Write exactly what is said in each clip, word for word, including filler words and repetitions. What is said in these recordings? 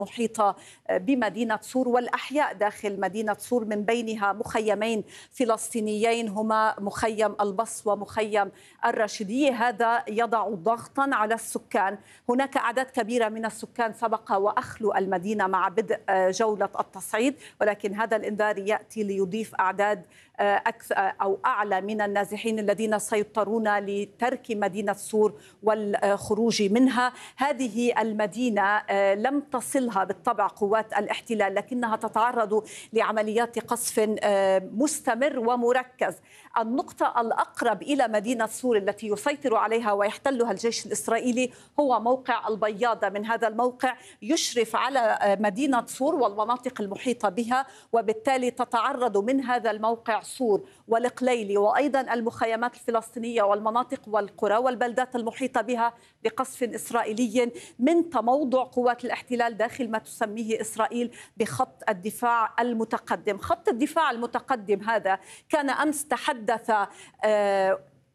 محيطة بمدينة صور والأحياء داخل مدينة صور، من بينها مخيمين فلسطينيين هما مخيم البص ومخيم الرشيدية. هذا يضع ضغطا على السكان. هناك أعداد كبيرة من السكان سبق وأخلوا المدينة مع بدء جولة التصعيد، ولكن هذا الإنذار يأتي ليضيف أعداد أكثر أو أعلى من النازحين الذين سيضطرون لترك مدينة صور والخروج منها. هذه المدينة لم تصلها بالطبع قوات الاحتلال، لكنها تتعرض لعمليات قصف مستمر ومركز. النقطة الأقرب إلى مدينة صور التي يسيطر عليها ويحتلها الجيش الإسرائيلي هو موقع البياضة. من هذا الموقع يشرف على مدينة صور والمناطق المحيطة بها، وبالتالي تتعرض من هذا الموقع صور والقليلي وأيضا المخيمات الفلسطينية والمناطق والقرى والبلدات المحيطة بها بقصف إسرائيلي من تموضع قوات الاحتلال داخل ما تسميه إسرائيل بخط الدفاع المتقدم. خط الدفاع المتقدم هذا كان أمس تحدث آه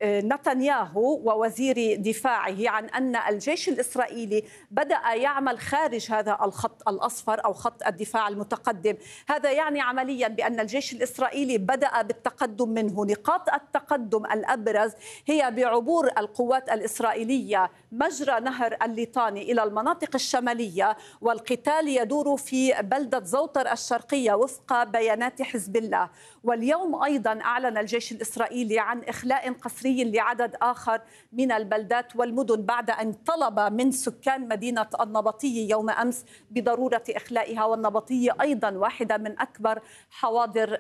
نتنياهو ووزير دفاعه عن أن الجيش الإسرائيلي بدأ يعمل خارج هذا الخط الأصفر أو خط الدفاع المتقدم. هذا يعني عمليا بأن الجيش الإسرائيلي بدأ بالتقدم منه. نقاط التقدم الأبرز هي بعبور القوات الإسرائيلية مجرى نهر الليطاني إلى المناطق الشمالية، والقتال يدور في بلدة زوطر الشرقية وفق بيانات حزب الله. واليوم أيضا أعلن الجيش الإسرائيلي عن إخلاء قسري لعدد آخر من البلدات والمدن بعد أن طلب من سكان مدينة النبطية يوم أمس بضرورة إخلائها. والنبطية أيضا واحدة من أكبر حواضر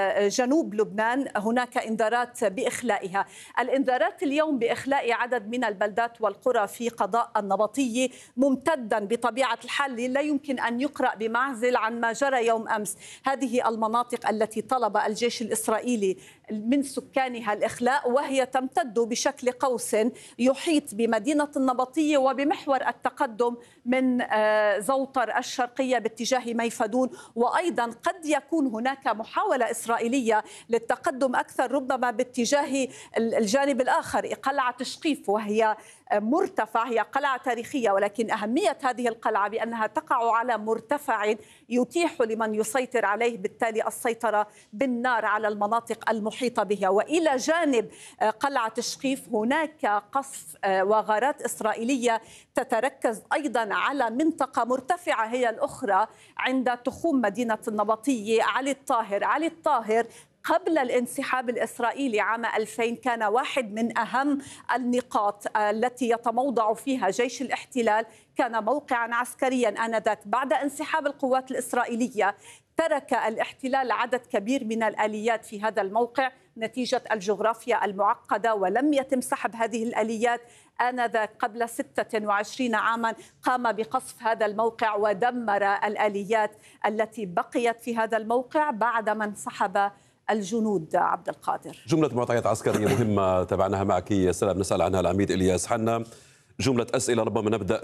جنوب لبنان، هناك إنذارات بإخلائها. الإنذارات اليوم بإخلاء عدد من البلدات والقرى في قضاء النبطية ممتدا بطبيعة الحال، لا يمكن أن يقرأ بمعزل عن ما جرى يوم أمس. هذه المناطق التي طلب الجيش الإسرائيلي من سكانها الإخلاء، وهي تمتد بشكل قوس يحيط بمدينة النبطية وبمحور التقدم من زوطر الشرقية باتجاه ميفدون. وأيضا قد يكون هناك محاولة إسرائيلية للتقدم أكثر ربما باتجاه الجانب الآخر، قلعة شقيف، وهي مرتفع، هي قلعة تاريخية، ولكن أهمية هذه القلعة بأنها تقع على مرتفع يتيح لمن يسيطر عليه بالتالي السيطرة بالنار على المناطق المحيطة بها. وإلى جانب قلعة شقيف هناك قصف وغارات إسرائيلية تتركز أيضا على منطقة مرتفعة هي الأخرى عند تخوم مدينة النبطية. علي الطاهر علي الطاهر قبل الانسحاب الإسرائيلي عام ألفين كان واحد من أهم النقاط التي يتموضع فيها جيش الاحتلال، كان موقعا عسكريا آنذاك. بعد انسحاب القوات الإسرائيلية ترك الاحتلال عدد كبير من الآليات في هذا الموقع نتيجة الجغرافيا المعقدة، ولم يتم سحب هذه الآليات. آنذاك قبل ستة وعشرين عاما قام بقصف هذا الموقع ودمر الآليات التي بقيت في هذا الموقع بعدما انسحب الجنود. عبد القادر، جملة معطيات عسكرية مهمة تابعناها معك يا سلام، نسأل عنها العميد إلياس حنا. جملة أسئلة، ربما نبدأ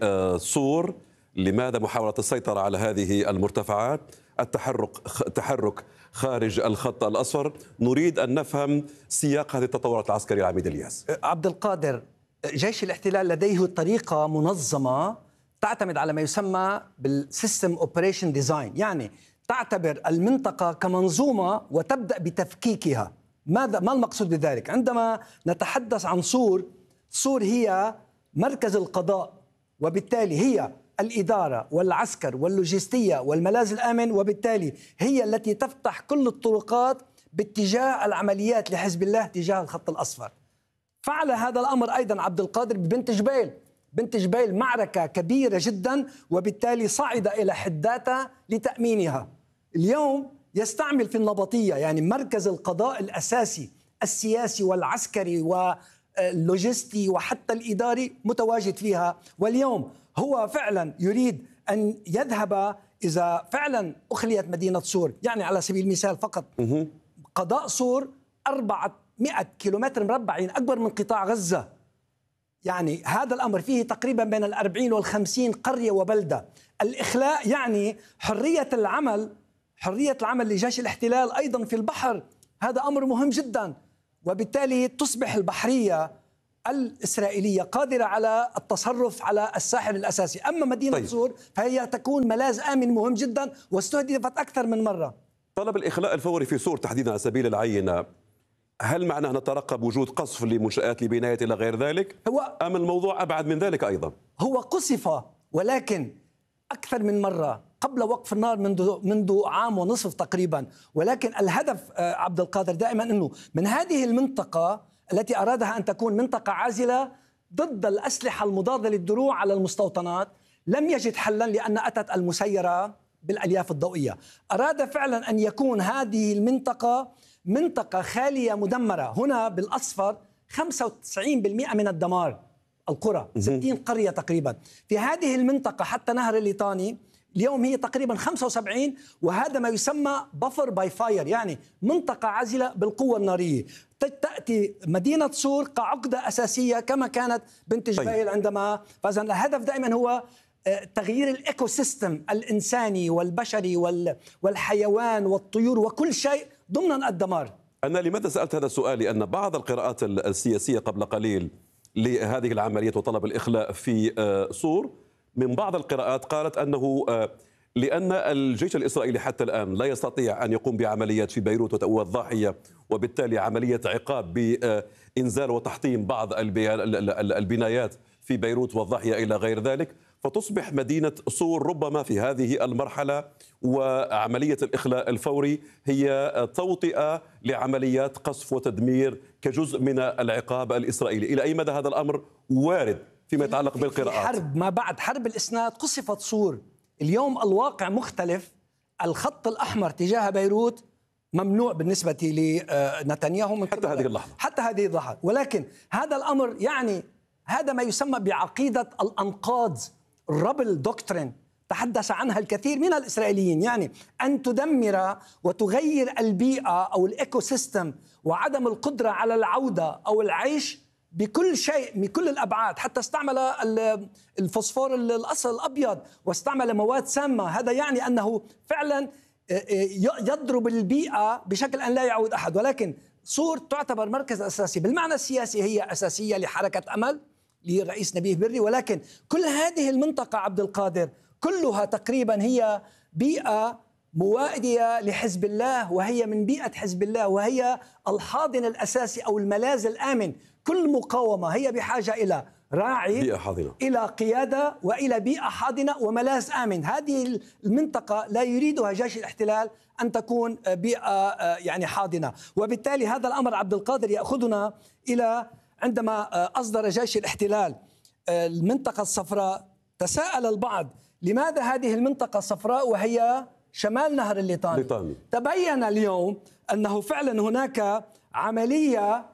بصور. لماذا محاولة السيطرة على هذه المرتفعات؟ التحرك التحرك خارج الخط الأصفر. نريد أن نفهم سياق هذه التطورات العسكرية العميد إلياس. عبد القادر، جيش الاحتلال لديه طريقة منظمة تعتمد على ما يسمى بالسيستم اوبريشن ديزاين، يعني تعتبر المنطقة كمنظومة وتبدأ بتفكيكها. ماذا ما المقصود بذلك؟ عندما نتحدث عن صور، صور هي مركز القضاء، وبالتالي هي الإدارة والعسكر واللوجستية والملاذ الآمن، وبالتالي هي التي تفتح كل الطرقات باتجاه العمليات لحزب الله تجاه الخط الأصفر. فعل هذا الأمر أيضا عبد القادر ببنت جبيل. بنت جبيل معركة كبيرة جدا، وبالتالي صعد إلى حداتها لتأمينها. اليوم يستعمل في النبطية، يعني مركز القضاء الأساسي السياسي والعسكري واللوجستي وحتى الإداري متواجد فيها. واليوم هو فعلا يريد أن يذهب إذا فعلا أخليت مدينة صور، يعني على سبيل المثال فقط قضاء صور أربعمائة كيلومتر مربع، يعني أكبر من قطاع غزة. يعني هذا الأمر فيه تقريبا بين الأربعين والخمسين قرية وبلدة. الإخلاء يعني حرية العمل، حرية العمل لجيش الاحتلال أيضا في البحر، هذا أمر مهم جدا. وبالتالي تصبح البحرية الإسرائيلية قادرة على التصرف على الساحل الأساسي. أما مدينة طيب. صور فهي تكون ملاذ آمن مهم جدا واستهدفت أكثر من مرة. طلب الإخلاء الفوري في صور تحديدا على سبيل العينة، هل معناه نترقب وجود قصف لمنشآت لبناية إلى غير ذلك؟ هو أم الموضوع أبعد من ذلك أيضا؟ هو قصف ولكن أكثر من مرة قبل وقف النار منذ منذ عام ونصف تقريبا. ولكن الهدف عبد القادر دائما أنه من هذه المنطقة التي أرادها أن تكون منطقة عازلة ضد الأسلحة المضادة للدروع على المستوطنات، لم يجد حلا لأن أتت المسيرة بالألياف الضوئية. أراد فعلا أن يكون هذه المنطقة منطقة خالية مدمرة. هنا بالأصفر خمسة وتسعين بالمئة من الدمار، القرى ستين قرية تقريبا في هذه المنطقة حتى نهر الليطاني اليوم هي تقريبا خمسة وسبعين، وهذا ما يسمى بفر باي فاير، يعني منطقة عازلة بالقوة النارية. تأتي مدينة صور كعقدة أساسية كما كانت بنت جبيل عندما. فإذا الهدف دائما هو تغيير الإيكو سيستم الإنساني والبشري والحيوان والطيور وكل شيء ضمن الدمار. أنا لماذا سألت هذا السؤال؟ لأن بعض القراءات السياسية قبل قليل لهذه العملية وطلب الإخلاء في صور، من بعض القراءات قالت أنه لأن الجيش الإسرائيلي حتى الآن لا يستطيع أن يقوم بعمليات في بيروت والضاحية، وبالتالي عملية عقاب بإنزال وتحطيم بعض البنايات في بيروت والضاحية إلى غير ذلك، فتصبح مدينة صور ربما في هذه المرحلة وعملية الإخلاء الفوري هي توطئة لعمليات قصف وتدمير كجزء من العقاب الإسرائيلي. إلى أي مدى هذا الأمر وارد فيما يتعلق بالقراءات؟ في حرب ما بعد حرب الإسناد قصفت صور. اليوم الواقع مختلف. الخط الأحمر تجاه بيروت ممنوع بالنسبة لنتنياهو من حتى هذه اللحظة حتى هذه اللحظة ولكن هذا الأمر يعني هذا ما يسمى بعقيدة الأنقاض، الربل دوكترين، تحدث عنها الكثير من الإسرائيليين، يعني أن تدمر وتغير البيئة أو الإيكو سيستم وعدم القدرة على العودة أو العيش بكل شيء من كل الأبعاد. حتى استعمل الفوسفور الأصل الأبيض واستعمل مواد سامة. هذا يعني أنه فعلا يضرب البيئة بشكل أن لا يعود أحد. ولكن صور تعتبر مركز أساسي بالمعنى السياسي، هي أساسية لحركة أمل لرئيس نبيه بري، ولكن كل هذه المنطقة عبد القادر كلها تقريبا هي بيئة موائية لحزب الله، وهي من بيئة حزب الله، وهي الحاضن الأساسي أو الملاذ الآمن. كل مقاومة هي بحاجة إلى راعي، بيئة حاضنة، إلى قيادة، وإلى بيئة حاضنة وملاذ آمن. هذه المنطقة لا يريدها جيش الاحتلال أن تكون بيئة يعني حاضنة. وبالتالي هذا الأمر عبد القادر يأخذنا إلى عندما أصدر جيش الاحتلال المنطقة الصفراء. تساءل البعض لماذا هذه المنطقة الصفراء وهي شمال نهر الليطاني؟ ليطاني. تبين اليوم أنه فعلا هناك عملية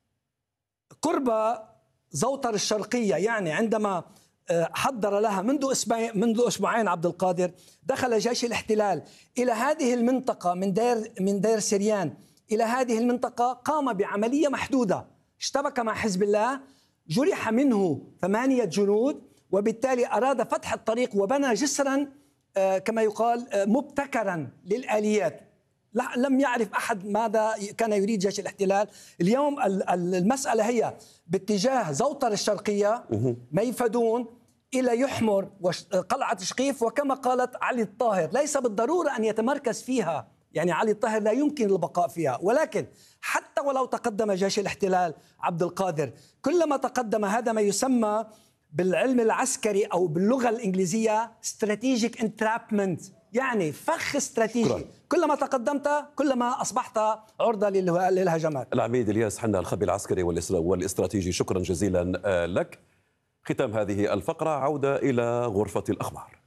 قرب زوطر الشرقية، يعني عندما حضر لها منذ اسبوعين منذ اسبوعين عبد القادر دخل جيش الاحتلال إلى هذه المنطقة من دير من دير سريان إلى هذه المنطقة، قام بعملية محدودة، اشتبك مع حزب الله، جرح منه ثمانية جنود، وبالتالي أراد فتح الطريق وبنى جسرا كما يقال مبتكرا للآليات. لم يعرف أحد ماذا كان يريد جيش الاحتلال. اليوم المسألة هي باتجاه زوطر الشرقية، ميفدون إلى يحمر وقلعة شقيف، وكما قالت علي الطاهر ليس بالضرورة أن يتمركز فيها، يعني علي الطاهر لا يمكن البقاء فيها، ولكن حتى ولو تقدم جيش الاحتلال عبد القادر كلما تقدم، هذا ما يسمى بالعلم العسكري أو باللغة الإنجليزية strategic entrapment، يعني فخ استراتيجي. شكرا. كلما تقدمت كلما أصبحت عرضة للهجمات. العميد إلياس حنا، الخبير العسكري والاستراتيجي، شكرا جزيلا لك. ختام هذه الفقرة، عودة إلى غرفة الأخبار.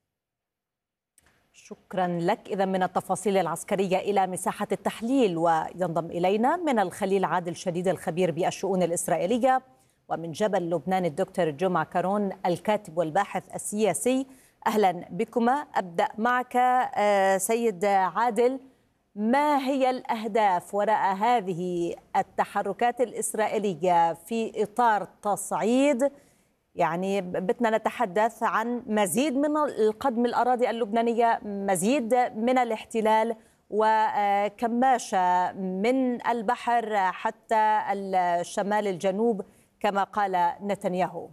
شكرا لك. إذا من التفاصيل العسكرية إلى مساحة التحليل، وينضم إلينا من الخليل عادل شديد الخبير بالشؤون الإسرائيلية، ومن جبل لبنان الدكتور جمعة كارون الكاتب والباحث السياسي. أهلا بكما. أبدأ معك سيد عادل، ما هي الأهداف وراء هذه التحركات الإسرائيلية في إطار تصعيد، يعني بدنا نتحدث عن مزيد من القدم الأراضي اللبنانية، مزيد من الاحتلال، وكماشة من البحر حتى الشمال الجنوب كما قال نتنياهو؟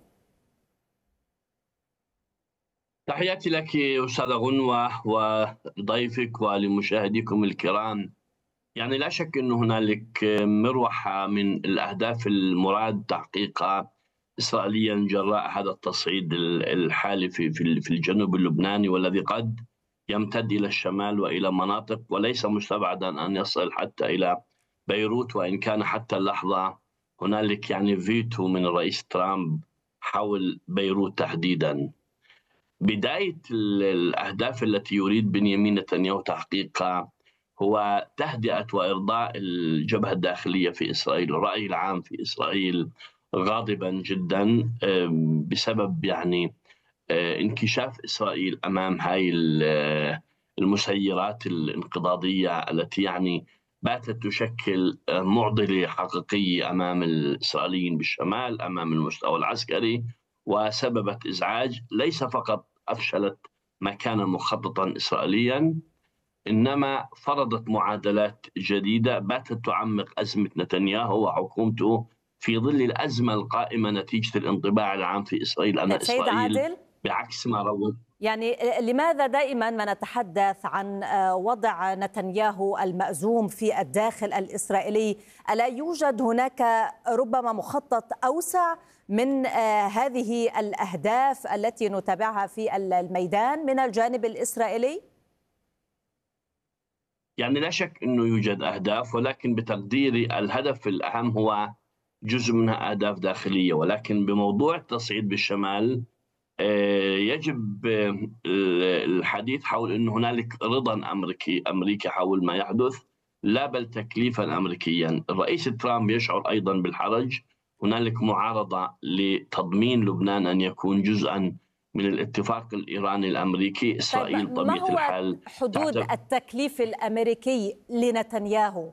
تحياتي لك أستاذة غنوة وضيفك ولمشاهديكم الكرام. يعني لا شك أن هنالك مروحة من الأهداف المراد تحقيقها إسرائيليا جراء هذا التصعيد الحالي في في الجنوب اللبناني، والذي قد يمتد إلى الشمال وإلى مناطق، وليس مستبعدا أن يصل حتى إلى بيروت، وإن كان حتى اللحظة هنالك يعني فيتو من الرئيس ترامب حول بيروت تحديدا. بداية الأهداف التي يريد بنيامين نتنياهو تحقيقها هو تهدئة وإرضاء الجبهة الداخلية في إسرائيل. الرأي العام في إسرائيل غاضبا جدا بسبب يعني انكشاف إسرائيل أمام هاي المسيرات الانقضاضية التي يعني باتت تشكل معضلة حقيقية أمام الإسرائيليين بالشمال أمام المستوى العسكري، وسببت إزعاج. ليس فقط أفشلت مكانا مخططا إسرائيليا، إنما فرضت معادلات جديدة باتت تعمق أزمة نتنياهو وحكومته في ظل الأزمة القائمة نتيجة الانطباع العام في إسرائيل أن إسرائيل عادل، بعكس ما روت. يعني لماذا دائما ما نتحدث عن وضع نتنياهو المأزوم في الداخل الإسرائيلي؟ ألا يوجد هناك ربما مخطط أوسع من هذه الأهداف التي نتابعها في الميدان من الجانب الإسرائيلي؟ يعني لا شك أنه يوجد أهداف، ولكن بتقديري الهدف الأهم هو جزء منها أهداف داخلية. ولكن بموضوع التصعيد بالشمال يجب الحديث حول أن هنالك رضا أمريكي أمريكي حول ما يحدث، لا بل تكليفا أمريكيا. الرئيس ترامب يشعر أيضا بالحرج. هنالك معارضة لتضمين لبنان أن يكون جزءا من الاتفاق الإيراني الأمريكي. إسرائيل طبيعة الحال. ما هو حدود التكليف الأمريكي لنتنياهو؟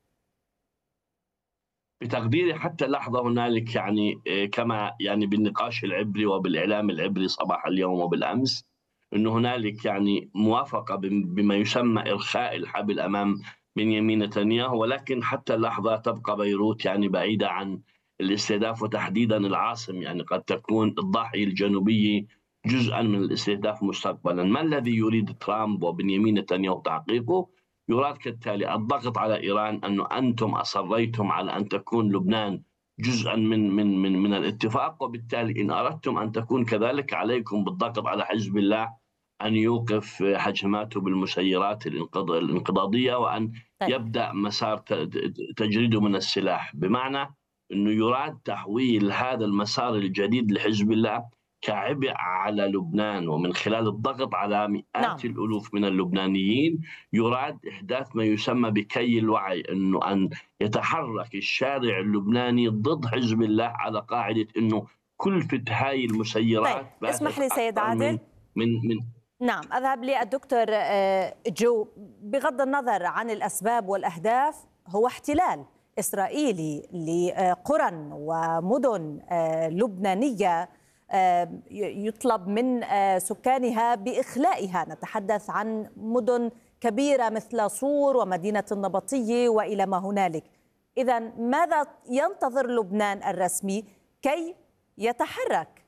بتقديري حتى اللحظة هنالك يعني كما يعني بالنقاش العبري وبالإعلام العبري صباح اليوم وبالأمس، أنه هنالك يعني موافقة بما يسمى إرخاء الحبل أمام بنيامين نتنياهو، ولكن حتى اللحظة تبقى بيروت يعني بعيدة عن الاستهداف، وتحديدا العاصم. يعني قد تكون الضاحية الجنوبية جزءا من الاستهداف مستقبلا. ما الذي يريد ترامب وبنيامين نتنياهو تحقيقه؟ يراد كالتالي: الضغط على إيران أنه أنتم أصريتم على أن تكون لبنان جزءا من من من من الاتفاق، وبالتالي إن أردتم أن تكون كذلك عليكم بالضغط على حزب الله أن يوقف هجماته بالمسيرات الانقضاضية وأن يبدأ مسار تجريده من السلاح. بمعنى أنه يراد تحويل هذا المسار الجديد لحزب الله كعبء على لبنان، ومن خلال الضغط على مئات نعم. الألوف من اللبنانيين يراد إحداث ما يسمى بكي الوعي، أنه أن يتحرك الشارع اللبناني ضد حزب الله على قاعدة أنه كلفة هاي المسيرات. طيب اسمح لي سيد عادل من, من, من نعم أذهب للدكتور جو. بغض النظر عن الأسباب والأهداف، هو احتلال إسرائيلي لقرى ومدن لبنانية يطلب من سكانها بإخلائها. نتحدث عن مدن كبيرة مثل صور ومدينة النبطية وإلى ما هنالك. إذن ماذا ينتظر لبنان الرسمي كي يتحرك؟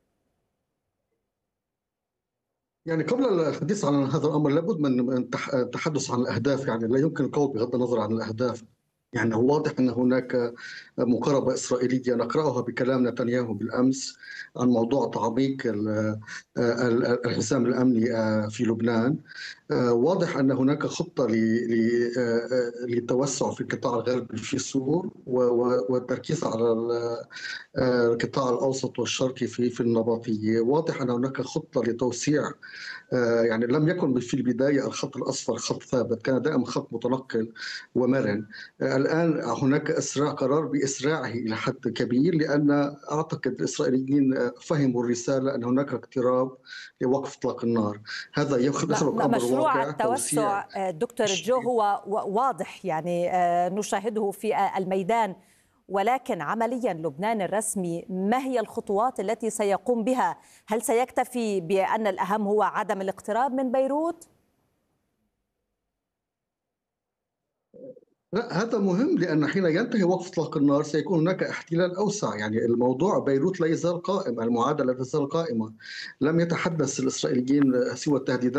يعني قبل الحديث عن هذا الأمر لابد من التحدث عن الأهداف. يعني لا يمكن القول بغض النظر عن الأهداف. يعني هو واضح أن هناك مقاربة إسرائيلية نقرأها بكلام نتنياهو بالأمس عن موضوع تعميق الحزام الأمني في لبنان. واضح أن هناك خطة للتوسع في القطاع الغربي في سور والتركيز على القطاع الأوسط والشرقي في في النبطية. واضح أن هناك خطة لتوسيع. يعني لم يكن في البداية الخط الأصفر خط ثابت، كان دائما خط متنقل ومرن. الآن هناك إسراع قرار بإسراعه إلى حد كبير، لأن أعتقد الإسرائيليين فهموا الرسالة أن هناك اقتراب لوقف إطلاق النار. هذا يخلق أمر مشروع التوسع دكتور جو هو واضح، يعني نشاهده في الميدان، ولكن عمليا لبنان الرسمي ما هي الخطوات التي سيقوم بها؟ هل سيكتفي بأن الأهم هو عدم الاقتراب من بيروت؟ لا، هذا مهم لأن حين ينتهي وقف إطلاق النار سيكون هناك احتلال أوسع. يعني الموضوع بيروت لا يزال قائم، المعادلة لا تزال قائمة. لم يتحدث الإسرائيليين سوى التهديدات